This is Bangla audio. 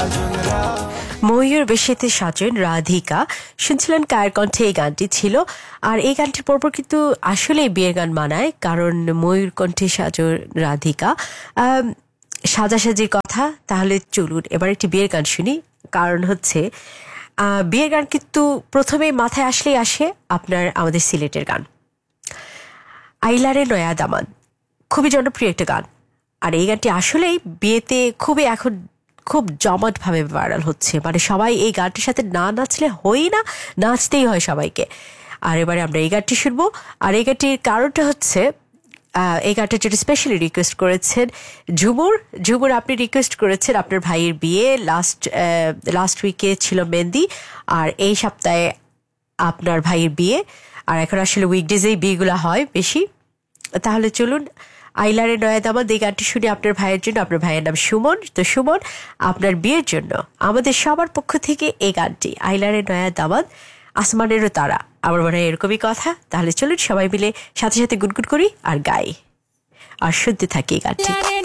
ময়ূর বেশেতে সাজেন রাধিকা শুনছিলেন কায়ের কণ্ঠে এই গানটি ছিল। আর এই গানটির পর্ব কিন্তু আসলে বিয়ের গান মানায়, কারণ ময়ূর কণ্ঠে সাজেন রাধিকা সাজাসাজির কথা। তাহলে চলুন এবার একটি বিয়ের গান শুনি। কারণ হচ্ছে বিয়ের গান কিন্তু প্রথমেই মাথায় আসলেই আসে আপনার আমাদের সিলেটের গান, আইলারে নয়া দামান, খুবই জনপ্রিয় একটা গান। আর এই গানটি আসলেই বিয়েতে খুবই এখন খুব জমাটভাবে ভাইরাল হচ্ছে, মানে সবাই এই গানটির সাথে না নাচলে হয়ই না, নাচতেই হয় সবাইকে। আর এবারে আমরা এই গানটি শুনবো। আর এই গানটির কারণটা হচ্ছে এই গানটা যেটা স্পেশালি রিকোয়েস্ট করেছেন ঝুমুর আপনি রিকোয়েস্ট করেছেন আপনার ভাইয়ের বিয়ে লাস্ট উইকে ছিল মেহেন্দি, আর এই সপ্তাহে আপনার ভাইয়ের বিয়ে। আর এখন আসলে উইকডেজেই বিয়েগুলো হয় বেশি। তাহলে চলুন আইলারে নয়া দামাদ এই গানটি শুনি আপনার ভাইয়ের জন্য। আপনার ভাইয়ের নাম সুমন। তো সুমন, আপনার বিয়ের জন্য আমাদের সবার পক্ষ থেকে এই গানটি আইলারে নয়া দামাদ, আসমানেরও তারা, আমার মনে হয় এরকমই কথা। তাহলে চলুন সবাই মিলে সাথে সাথে গুনগুন করি আর গাই আর শুনতে থাকি এই গানটি।